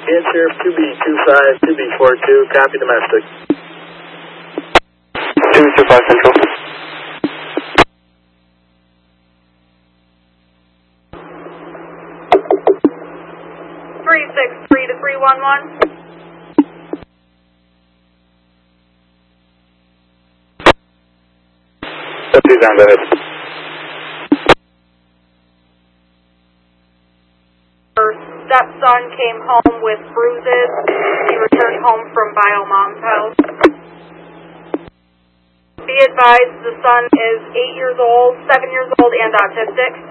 Chance here, 2B25, 2B42, copy domestic. 225 Central. 363 to 311. Suzanne, go ahead. Her stepson came home with bruises. He returned home from Bio Mom's house. Be advised, the son is 8 years old, 7 years old, and autistic.